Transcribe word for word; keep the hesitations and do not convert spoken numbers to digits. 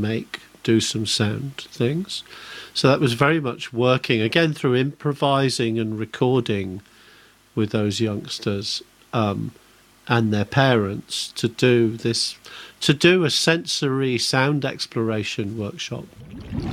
make, do some sound things. So that was very much working, again, through improvising and recording with those youngsters um, and their parents to do this, to do a sensory sound exploration workshop.